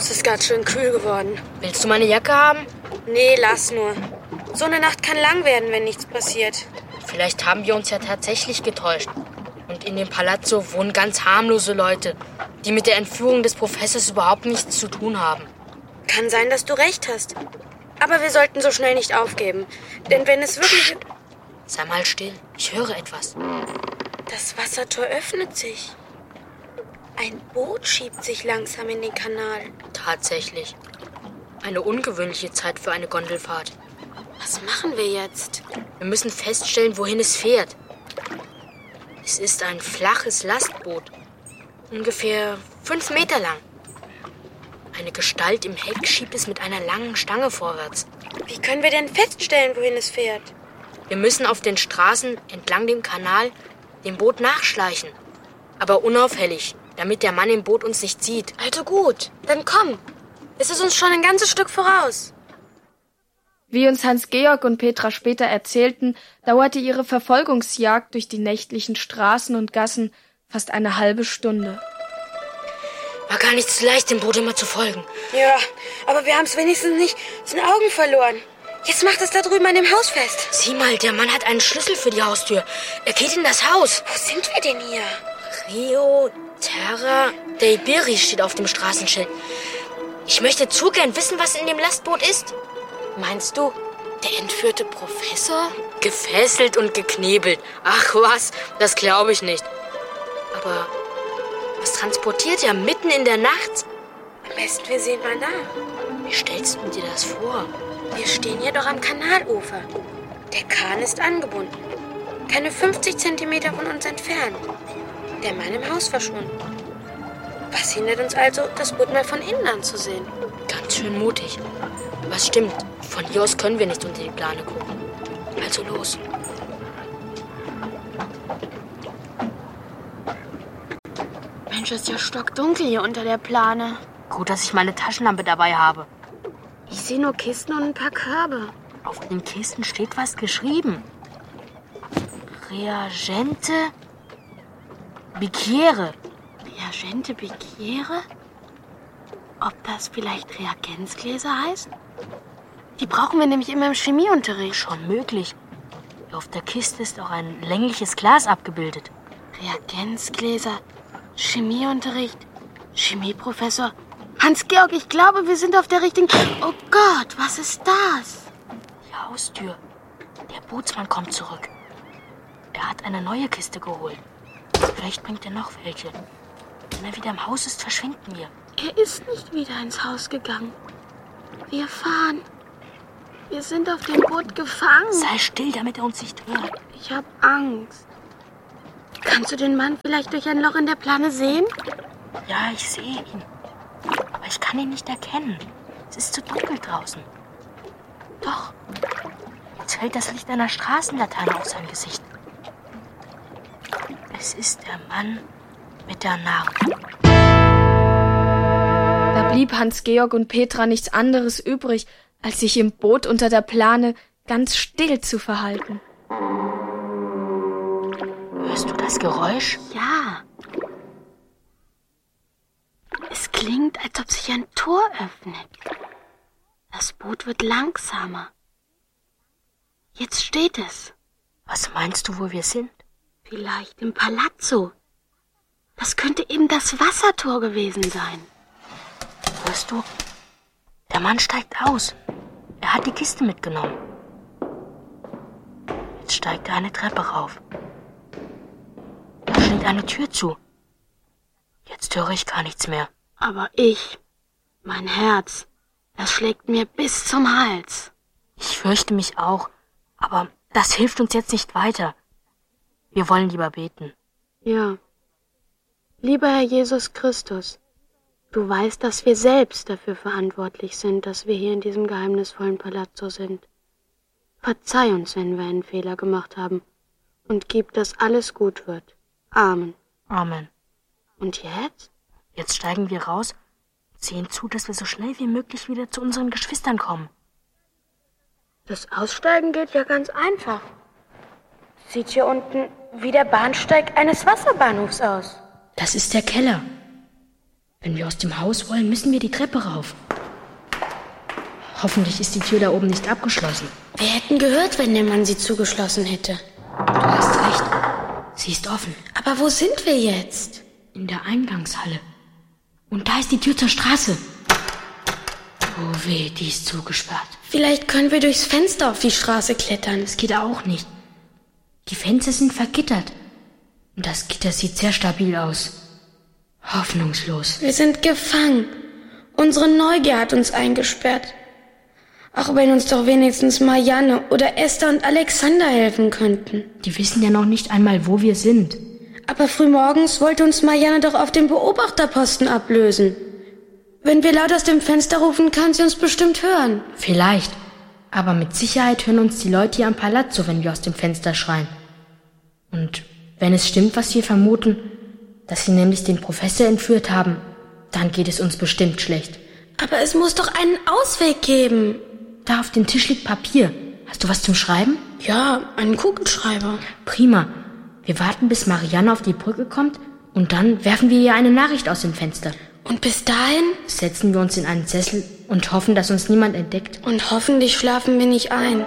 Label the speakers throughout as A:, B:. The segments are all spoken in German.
A: Es ist ganz schön kühl geworden.
B: Willst du meine Jacke haben?
A: Nee, lass nur. So eine Nacht kann lang werden, wenn nichts passiert.
B: Vielleicht haben wir uns ja tatsächlich getäuscht. Und in dem Palazzo wohnen ganz harmlose Leute, die mit der Entführung des Professors überhaupt nichts zu tun haben.
A: Kann sein, dass du recht hast. Aber wir sollten so schnell nicht aufgeben. Denn wenn es wirklich...
B: Sei mal still, ich höre etwas.
A: Das Wassertor öffnet sich. Ein Boot schiebt sich langsam in den Kanal.
B: Tatsächlich. Eine ungewöhnliche Zeit für eine Gondelfahrt.
A: Was machen wir jetzt?
B: Wir müssen feststellen, wohin es fährt. Es ist ein flaches Lastboot. Ungefähr 5 Meter lang. Eine Gestalt im Heck schiebt es mit einer langen Stange vorwärts.
A: Wie können wir denn feststellen, wohin es fährt?
B: Wir müssen auf den Straßen entlang dem Kanal dem Boot nachschleichen. Aber unauffällig, damit der Mann im Boot uns nicht sieht.
A: Also gut, dann komm. Es ist uns schon ein ganzes Stück voraus.
C: Wie uns Hans-Georg und Petra später erzählten, dauerte ihre Verfolgungsjagd durch die nächtlichen Straßen und Gassen fast eine halbe Stunde.
B: War gar nicht so leicht, dem Boot immer zu folgen.
A: Ja, aber wir haben es wenigstens nicht aus den Augen verloren. Jetzt macht es da drüben an dem Haus fest.
B: Sieh mal, der Mann hat einen Schlüssel für die Haustür. Er geht in das Haus.
A: Wo sind wir denn hier?
B: Rio Terra dei Birri steht auf dem Straßenschild. Ich möchte zu gern wissen, was in dem Lastboot ist.
A: Meinst du, der entführte Professor?
B: Gefesselt und geknebelt. Ach was, das glaube ich nicht. Aber was transportiert er mitten in der Nacht?
A: Am besten wir sehen mal nach.
B: Wie stellst du dir das vor?
A: Wir stehen hier doch am Kanalufer. Der Kahn ist angebunden. Keine 50 Zentimeter von uns entfernt. Der Mann im Haus verschwunden. Was hindert uns also, das Boot mal von innen anzusehen?
B: Ganz schön mutig. Was stimmt? Von hier aus können wir nicht unter die Plane gucken. Also los.
A: Mensch, ist ja stockdunkel hier unter der Plane.
B: Gut, dass ich meine Taschenlampe dabei habe.
A: Ich sehe nur Kisten und ein paar Körbe.
B: Auf den Kisten steht was geschrieben. Reagente Bicchiere.
A: Reagente Bicchiere? Ob das vielleicht Reagenzgläser heißt? Die brauchen wir nämlich immer im Chemieunterricht.
B: Schon möglich. Auf der Kiste ist auch ein längliches Glas abgebildet.
A: Reagenzgläser, Chemieunterricht, Chemieprofessor. Hans-Georg, ich glaube, wir sind auf der richtigen... Oh Gott, was ist das?
B: Die Haustür. Der Bootsmann kommt zurück. Er hat eine neue Kiste geholt. Vielleicht bringt er noch welche. Wenn er wieder im Haus ist, verschwinden wir.
A: Er ist nicht wieder ins Haus gegangen. Wir fahren. Wir sind auf dem Boot gefangen.
B: Sei still, damit er uns nicht hört.
A: Ich habe Angst. Kannst du den Mann vielleicht durch ein Loch in der Plane sehen?
B: Ja, ich sehe ihn. Aber ich kann ihn nicht erkennen. Es ist zu dunkel draußen. Doch. Jetzt fällt das Licht einer Straßenlaterne auf sein Gesicht. Es ist der Mann mit der Narbe.
C: Da blieb Hans-Georg und Petra nichts anderes übrig, als sich im Boot unter der Plane ganz still zu verhalten.
B: Hörst du das Geräusch?
A: Ja. Es klingt, als ob sich ein Tor öffnet. Das Boot wird langsamer. Jetzt steht es.
B: Was meinst du, wo wir sind?
A: Vielleicht im Palazzo. Das könnte eben das Wassertor gewesen sein.
B: Hörst du? Der Mann steigt aus. Er hat die Kiste mitgenommen. Jetzt steigt er eine Treppe rauf. Da steht eine Tür zu. Jetzt höre ich gar nichts mehr.
A: Aber mein Herz, das schlägt mir bis zum Hals.
B: Ich fürchte mich auch, aber das hilft uns jetzt nicht weiter. Wir wollen lieber beten.
A: Ja. Lieber Herr Jesus Christus, du weißt, dass wir selbst dafür verantwortlich sind, dass wir hier in diesem geheimnisvollen Palazzo sind. Verzeih uns, wenn wir einen Fehler gemacht haben, und gib, dass alles gut wird. Amen.
B: Amen.
A: Und jetzt?
B: Jetzt steigen wir raus und sehen zu, dass wir so schnell wie möglich wieder zu unseren Geschwistern kommen.
A: Das Aussteigen geht ja ganz einfach. Sieht hier unten wie der Bahnsteig eines Wasserbahnhofs aus.
B: Das ist der Keller. Wenn wir aus dem Haus wollen, müssen wir die Treppe rauf. Hoffentlich ist die Tür da oben nicht abgeschlossen.
A: Wir hätten gehört, wenn der Mann sie zugeschlossen hätte.
B: Du hast recht. Sie ist offen.
A: Aber wo sind wir jetzt?
B: In der Eingangshalle. Und da ist die Tür zur Straße. Oh weh, die ist zugesperrt.
A: Vielleicht können wir durchs Fenster auf die Straße klettern.
B: Das geht auch nicht. Die Fenster sind vergittert. Und das Gitter sieht sehr stabil aus. Hoffnungslos.
A: Wir sind gefangen. Unsere Neugier hat uns eingesperrt. Auch wenn uns doch wenigstens Marianne oder Esther und Alexander helfen könnten.
B: Die wissen ja noch nicht einmal, wo wir sind.
A: Aber frühmorgens wollte uns Marianne doch auf dem Beobachterposten ablösen. Wenn wir laut aus dem Fenster rufen, kann sie uns bestimmt hören.
B: Vielleicht. Aber mit Sicherheit hören uns die Leute hier am Palazzo, wenn wir aus dem Fenster schreien. Und wenn es stimmt, was wir vermuten, dass sie nämlich den Professor entführt haben, dann geht es uns bestimmt schlecht.
A: Aber es muss doch einen Ausweg geben.
B: Da auf dem Tisch liegt Papier. Hast du was zum Schreiben?
A: Ja, einen Kugelschreiber.
B: Prima. Wir warten, bis Marianne auf die Brücke kommt und dann werfen wir ihr eine Nachricht aus dem Fenster.
A: Und bis dahin
B: setzen wir uns in einen Sessel und hoffen, dass uns niemand entdeckt.
A: Und hoffentlich schlafen wir nicht ein.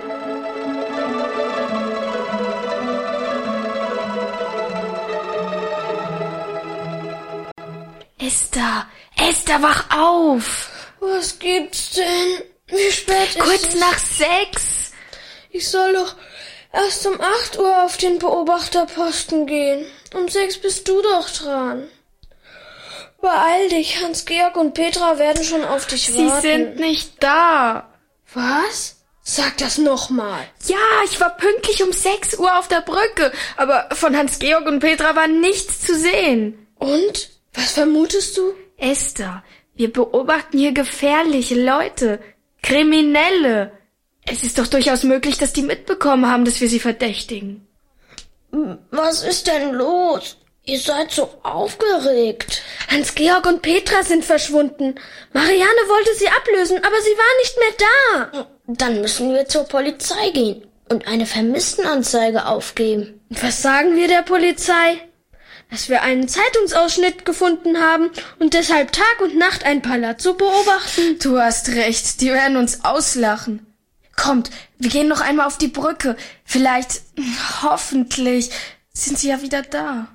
C: Esther, wach auf!
D: Was gibt's denn? Wie spät ist es?
C: Kurz nach 6.
D: Ich soll doch erst um 8 Uhr auf den Beobachterposten gehen. Um 6 bist du doch dran. Beeil dich, Hans-Georg und Petra werden schon auf dich warten.
C: Sie sind nicht da.
D: Was? Sag das nochmal.
C: Ja, ich war pünktlich um 6 Uhr auf der Brücke, aber von Hans-Georg und Petra war nichts zu sehen.
D: Und? Was vermutest du?
C: Esther, wir beobachten hier gefährliche Leute, Kriminelle. Es ist doch durchaus möglich, dass die mitbekommen haben, dass wir sie verdächtigen.
D: Was ist denn los? Ihr seid so aufgeregt.
A: Hans-Georg und Petra sind verschwunden. Marianne wollte sie ablösen, aber sie war nicht mehr da.
D: Dann müssen wir zur Polizei gehen und eine Vermisstenanzeige aufgeben.
A: Und was sagen wir der Polizei? Dass wir einen Zeitungsausschnitt gefunden haben und deshalb Tag und Nacht ein Palazzo beobachten.
C: Du hast recht, die werden uns auslachen. Kommt, wir gehen noch einmal auf die Brücke. Vielleicht, hoffentlich, sind sie ja wieder da.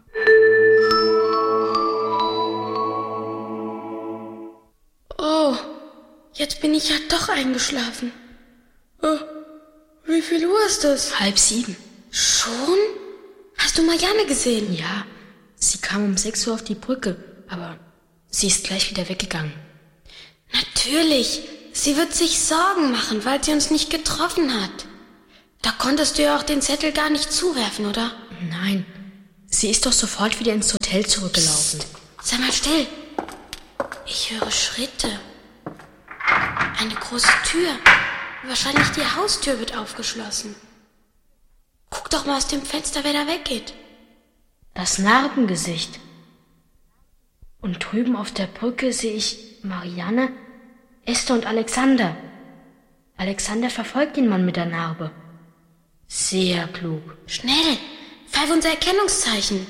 A: Oh, jetzt bin ich ja doch eingeschlafen. Oh, wie viel Uhr ist es?
B: 6:30.
A: Schon? Hast du Marianne gesehen?
B: Ja, sie kam um 6 Uhr auf die Brücke, aber sie ist gleich wieder weggegangen.
A: Natürlich. Sie wird sich Sorgen machen, weil sie uns nicht getroffen hat. Da konntest du ja auch den Zettel gar nicht zuwerfen, oder?
B: Nein, sie ist doch sofort wieder ins Hotel zurückgelaufen.
A: Psst, sei mal still. Ich höre Schritte. Eine große Tür. Wahrscheinlich die Haustür wird aufgeschlossen. Guck doch mal aus dem Fenster, wer da weggeht.
B: Das Narbengesicht. Und drüben auf der Brücke sehe ich Marianne, Esther und Alexander. Alexander verfolgt den Mann mit der Narbe. Sehr klug.
A: Schnell, pfeif unser Erkennungszeichen.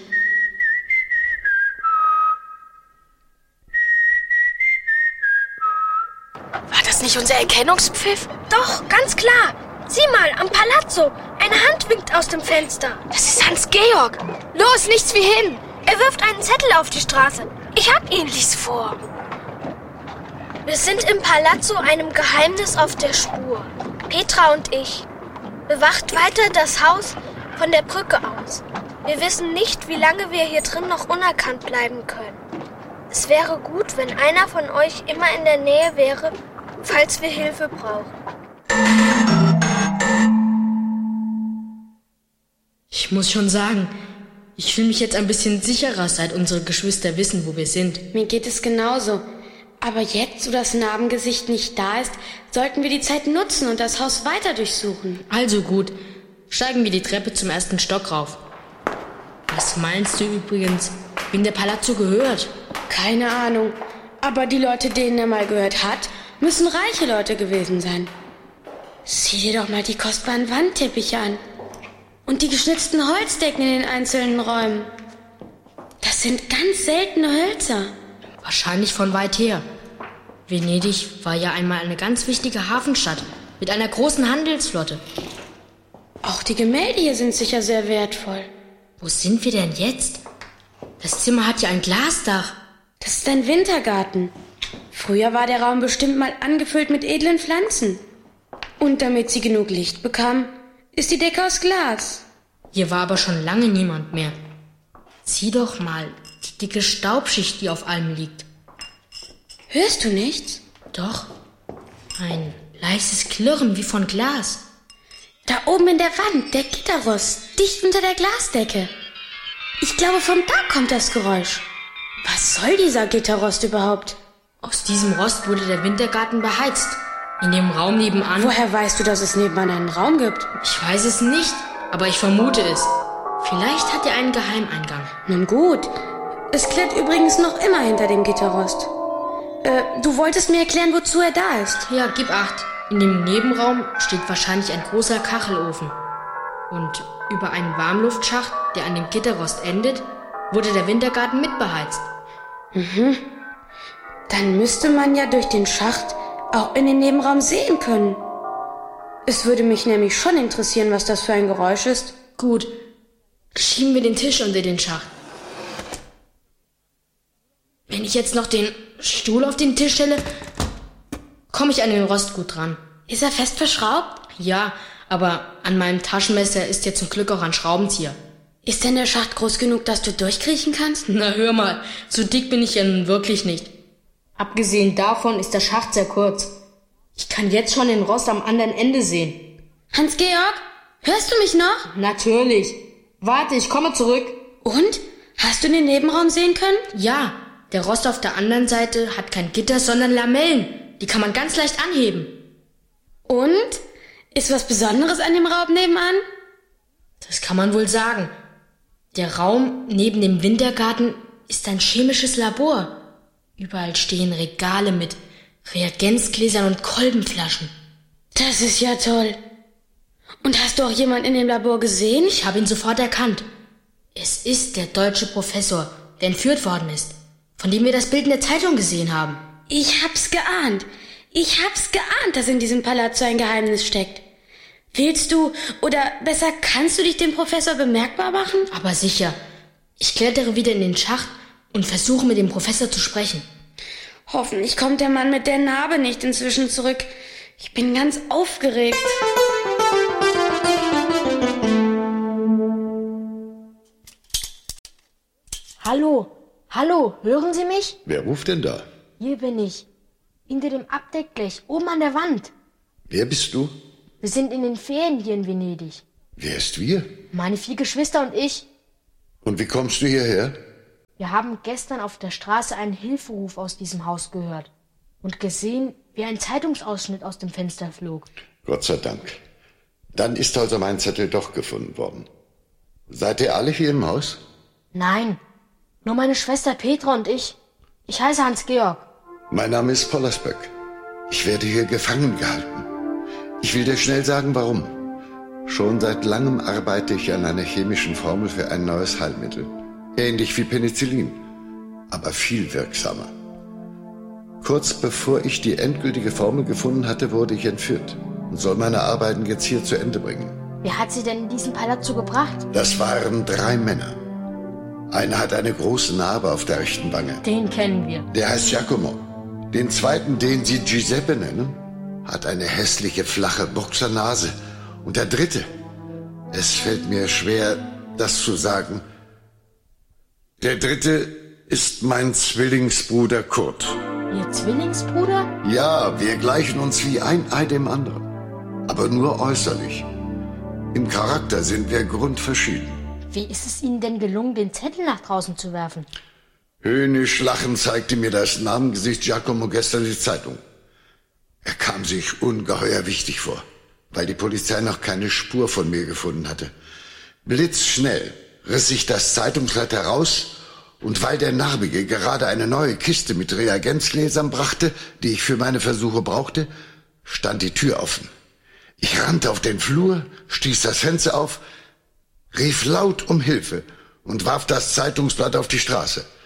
B: War das nicht unser Erkennungspfiff?
A: Doch, ganz klar. Sieh mal, am Palazzo. Eine Hand winkt aus dem Fenster.
B: Das ist Hans-Georg. Los, nichts wie hin.
A: Er wirft einen Zettel auf die Straße. Ich hab ihn.
B: Lies vor.
A: Wir sind im Palazzo einem Geheimnis auf der Spur. Petra und ich. Bewacht weiter das Haus von der Brücke aus. Wir wissen nicht, wie lange wir hier drin noch unerkannt bleiben können. Es wäre gut, wenn einer von euch immer in der Nähe wäre, falls wir Hilfe brauchen.
B: Ich muss schon sagen, ich fühle mich jetzt ein bisschen sicherer, seit unsere Geschwister wissen, wo wir sind.
A: Mir geht es genauso. Aber jetzt, wo das Narbengesicht nicht da ist, sollten wir die Zeit nutzen und das Haus weiter durchsuchen.
B: Also gut, steigen wir die Treppe zum 1. Stock rauf. Was meinst du übrigens, wem der Palazzo gehört?
A: Keine Ahnung. Aber die Leute, denen er mal gehört hat, müssen reiche Leute gewesen sein. Sieh dir doch mal die kostbaren Wandteppiche an. Und die geschnitzten Holzdecken in den einzelnen Räumen. Das sind ganz seltene Hölzer.
B: Wahrscheinlich von weit her. Venedig war ja einmal eine ganz wichtige Hafenstadt mit einer großen Handelsflotte.
A: Auch die Gemälde hier sind sicher sehr wertvoll.
B: Wo sind wir denn jetzt? Das Zimmer hat ja ein Glasdach.
A: Das ist ein Wintergarten. Früher war der Raum bestimmt mal angefüllt mit edlen Pflanzen. Und damit sie genug Licht bekamen, ist die Decke aus Glas.
B: Hier war aber schon lange niemand mehr. Sieh doch mal, die dicke Staubschicht, die auf allem liegt.
A: Hörst du nichts?
B: Doch, ein leises Klirren wie von Glas.
A: Da oben in der Wand, der Gitterrost, dicht unter der Glasdecke. Ich glaube, von da kommt das Geräusch. Was soll dieser Gitterrost überhaupt?
B: Aus diesem Rost wurde der Wintergarten beheizt. In dem Raum nebenan...
A: Woher weißt du, dass es nebenan einen Raum gibt?
B: Ich weiß es nicht, aber ich vermute es. Vielleicht hat er einen Geheimeingang.
A: Nun gut. Es klirrt übrigens noch immer hinter dem Gitterrost. Du wolltest mir erklären, wozu er da ist.
B: Ja, gib acht. In dem Nebenraum steht wahrscheinlich ein großer Kachelofen. Und über einen Warmluftschacht, der an dem Gitterrost endet, wurde der Wintergarten mitbeheizt.
A: Mhm. Dann müsste man ja durch den Schacht auch in den Nebenraum sehen können. Es würde mich nämlich schon interessieren, was das für ein Geräusch ist.
B: Gut, schieben wir den Tisch unter den Schacht. Wenn ich jetzt noch den Stuhl auf den Tisch stelle, komme ich an den Rost gut dran.
A: Ist er fest verschraubt?
B: Ja, aber an meinem Taschenmesser ist ja zum Glück auch ein Schraubenzieher.
A: Ist denn der Schacht groß genug, dass du durchkriechen kannst?
B: Na hör mal, so dick bin ich ja nun wirklich nicht. Abgesehen davon ist der Schacht sehr kurz. Ich kann jetzt schon den Rost am anderen Ende sehen.
A: Hans-Georg, hörst du mich noch?
B: Natürlich. Warte, ich komme zurück.
A: Und? Hast du den Nebenraum sehen können?
B: Ja, der Rost auf der anderen Seite hat kein Gitter, sondern Lamellen. Die kann man ganz leicht anheben.
A: Und? Ist was Besonderes an dem Raum nebenan?
B: Das kann man wohl sagen. Der Raum neben dem Wintergarten ist ein chemisches Labor. Überall stehen Regale mit Reagenzgläsern und Kolbenflaschen.
A: Das ist ja toll. Und hast du auch jemanden in dem Labor gesehen?
B: Ich habe ihn sofort erkannt. Es ist der deutsche Professor, der entführt worden ist, von dem wir das Bild in der Zeitung gesehen haben.
A: Ich hab's geahnt. Dass in diesem Palast so ein Geheimnis steckt. Willst du, oder besser kannst du dich dem Professor bemerkbar machen?
B: Aber sicher. Ich klettere wieder in den Schacht und versuche mit dem Professor zu sprechen.
A: Hoffentlich kommt der Mann mit der Narbe nicht inzwischen zurück. Ich bin ganz aufgeregt.
B: Hallo, hören Sie mich?
E: Wer ruft denn da?
B: Hier bin ich. Hinter dem Abdeckblech, oben an der Wand.
E: Wer bist du?
B: Wir sind in den Ferien hier in Venedig.
E: Wer ist wir?
B: Meine 4 Geschwister und ich.
E: Und wie kommst du hierher?
B: Wir haben gestern auf der Straße einen Hilferuf aus diesem Haus gehört und gesehen, wie ein Zeitungsausschnitt aus dem Fenster flog.
E: Gott sei Dank. Dann ist also mein Zettel doch gefunden worden. Seid ihr alle hier im Haus?
B: Nein, nur meine Schwester Petra und ich. Ich heiße Hans-Georg.
E: Mein Name ist Pollersbeck. Ich werde hier gefangen gehalten. Ich will dir schnell sagen, warum. Schon seit langem arbeite ich an einer chemischen Formel für ein neues Heilmittel. Ähnlich wie Penicillin, aber viel wirksamer. Kurz bevor ich die endgültige Formel gefunden hatte, wurde ich entführt und soll meine Arbeiten jetzt hier zu Ende bringen.
B: Wer hat Sie denn in diesen Palazzo gebracht?
E: Das waren 3 Männer. Einer hat eine große Narbe auf der rechten Wange.
B: Den kennen wir.
E: Der heißt Giacomo. Den zweiten, den Sie Giuseppe nennen, hat eine hässliche, flache Boxernase. Und der dritte, es fällt mir schwer, das zu sagen, der dritte ist mein Zwillingsbruder Kurt.
B: Ihr Zwillingsbruder?
E: Ja, wir gleichen uns wie ein Ei dem anderen, aber nur äußerlich. Im Charakter sind wir grundverschieden.
B: Wie ist es Ihnen denn gelungen, den Zettel nach draußen zu werfen?
E: Höhnisch lachend zeigte mir das Namengesicht Giacomo gestern die Zeitung. Er kam sich ungeheuer wichtig vor, weil die Polizei noch keine Spur von mir gefunden hatte. Blitzschnell riss ich das Zeitungsblatt heraus, und weil der Narbige gerade eine neue Kiste mit Reagenzgläsern brachte, die ich für meine Versuche brauchte, stand die Tür offen. Ich rannte auf den Flur, stieß das Fenster auf, rief laut um Hilfe und warf das Zeitungsblatt auf die Straße.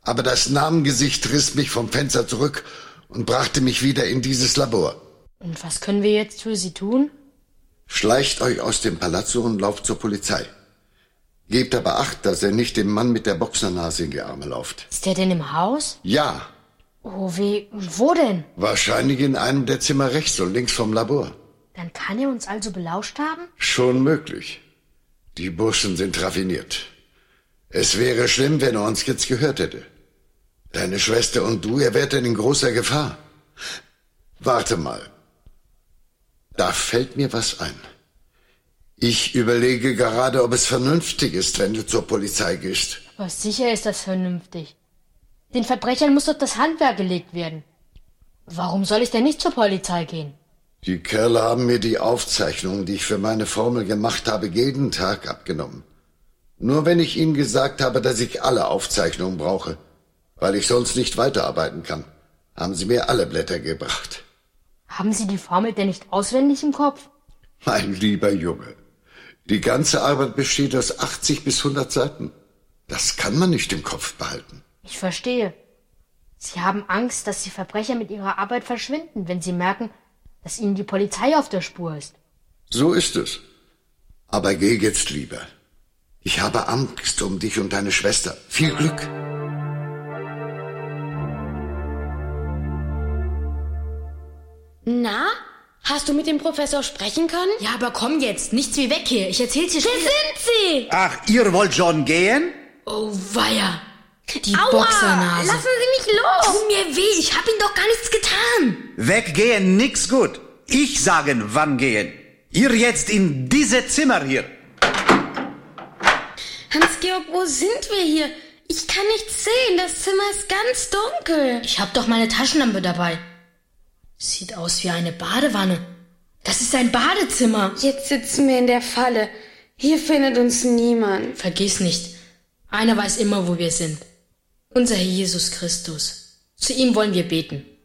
E: Aber das Namengesicht riss mich vom Fenster zurück und brachte mich wieder in dieses Labor.
B: Und was können wir jetzt für Sie tun?
E: Schleicht euch aus dem Palazzo und lauft zur Polizei. Gebt aber Acht, dass er nicht dem Mann mit der Boxernase in die Arme lauft.
B: Ist der denn im Haus?
E: Ja,
B: Oh, wo denn?
E: wahrscheinlich in einem der Zimmer rechts und links vom Labor.
B: Dann kann er uns also belauscht haben?
E: Schon möglich. Die Burschen sind raffiniert. Es wäre schlimm, wenn er uns jetzt gehört hätte. Deine Schwester und du, ihr werdet in großer Gefahr. Warte mal. Da fällt mir was ein. Ich überlege gerade, ob es vernünftig ist, wenn du zur Polizei gehst.
B: Aber sicher ist das vernünftig. Den Verbrechern muss doch das Handwerk gelegt werden. Warum soll ich denn nicht zur Polizei gehen?
E: Die Kerle haben mir die Aufzeichnungen, die ich für meine Formel gemacht habe, jeden Tag abgenommen. Nur wenn ich ihnen gesagt habe, dass ich alle Aufzeichnungen brauche, weil ich sonst nicht weiterarbeiten kann, haben sie mir alle Blätter gebracht.
B: Haben Sie die Formel denn nicht auswendig im Kopf?
E: Mein lieber Junge, die ganze Arbeit besteht aus 80 bis 100 Seiten. Das kann man nicht im Kopf behalten.
B: Ich verstehe. Sie haben Angst, dass die Verbrecher mit ihrer Arbeit verschwinden, wenn sie merken, dass ihnen die Polizei auf der Spur ist.
E: So ist es. Aber geh jetzt lieber. Ich habe Angst um dich und deine Schwester. Viel Glück.
A: Na, hast du mit dem Professor sprechen können?
B: Ja, aber komm jetzt, nichts wie weg hier. Ich erzähl's dir
A: Wer
B: später.
A: sind Sie?
F: Ach, ihr wollt schon gehen?
B: Oh, weia. Die
A: Aua,
B: Boxernase.
A: lassen Sie mich los!
B: Tut mir weh, ich hab ihm doch gar nichts getan.
F: Weggehen, nix gut. Ich sagen, wann gehen. Ihr jetzt in diese Zimmer hier.
D: Hans-Georg, wo sind wir hier? Ich kann nichts sehen, das Zimmer ist ganz dunkel.
B: Ich hab doch meine Taschenlampe dabei. Sieht aus wie eine Badewanne. Das ist ein Badezimmer.
D: Jetzt sitzen wir in der Falle. Hier findet uns niemand.
B: Vergiss nicht, einer weiß immer, wo wir sind. Unser Herr Jesus Christus. Zu ihm wollen wir beten.